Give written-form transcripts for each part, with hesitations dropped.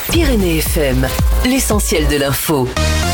Pyrénées FM, l'essentiel de l'info.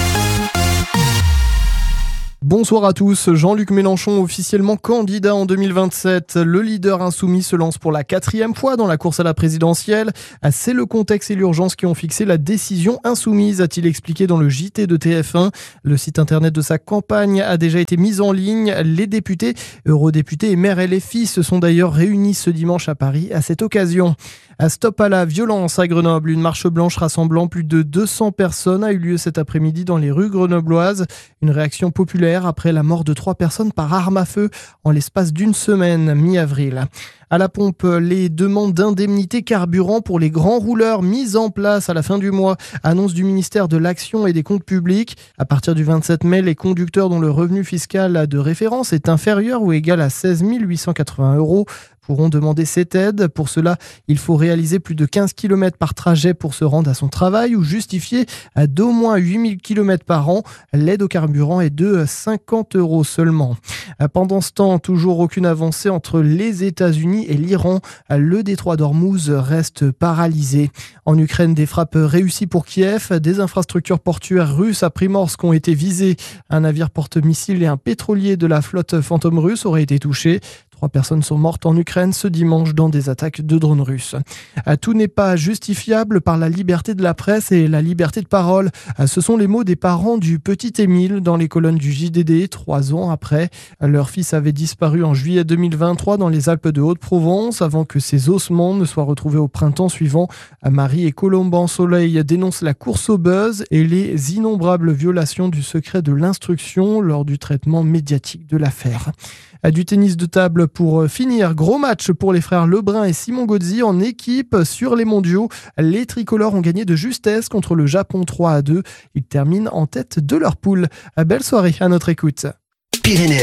Bonsoir à tous. Jean-Luc Mélenchon, officiellement candidat en 2027. Le leader insoumis se lance pour la 4e fois dans la course à la présidentielle. C'est le contexte et l'urgence qui ont fixé la décision insoumise, a-t-il expliqué dans le JT de TF1. Le site internet de sa campagne a déjà été mis en ligne. Les députés, eurodéputés et maires LFI se sont d'ailleurs réunis ce dimanche à Paris à cette occasion. Stop à la violence à Grenoble. Une marche blanche rassemblant plus de 200 personnes a eu lieu cet après-midi dans les rues grenobloises. Une réaction populaire après la mort de 3 personnes par arme à feu en l'espace d'une semaine, mi-avril. À la pompe, les demandes d'indemnité carburant pour les grands rouleurs mises en place à la fin du mois. Annonce du ministère de l'Action et des Comptes Publics. À partir du 27 mai, les conducteurs dont le revenu fiscal de référence est inférieur ou égal à 16 880 € pourront demander cette aide. Pour cela, il faut réaliser plus de 15 km par trajet pour se rendre à son travail ou justifier d'au moins 8000 km par an. L'aide au carburant est de 50 € seulement. Pendant ce temps, toujours aucune avancée entre les États-Unis et l'Iran. Le détroit d'Ormuz reste paralysé. En Ukraine, des frappes réussies pour Kiev. Des infrastructures portuaires russes à Primorsk ont été visées. Un navire porte-missiles et un pétrolier de la flotte fantôme russe auraient été touchés. 3 personnes sont mortes en Ukraine ce dimanche dans des attaques de drones russes. Tout n'est pas justifiable par la liberté de la presse et la liberté de parole. Ce sont les mots des parents du petit Émile dans les colonnes du JDD 3 ans après. Leur fils avait disparu en juillet 2023 dans les Alpes de Haute-Provence avant que ses ossements ne soient retrouvés au printemps suivant. Marie et Colomban Soleil dénoncent la course au buzz et les innombrables violations du secret de l'instruction lors du traitement médiatique de l'affaire. Du tennis de table pour finir. Gros match pour les frères Lebrun et Simon Gauzy en équipe sur les mondiaux. Les tricolores ont gagné de justesse contre le Japon 3-2. Ils terminent en tête de leur poule. Belle soirée à notre écoute. Pyrénées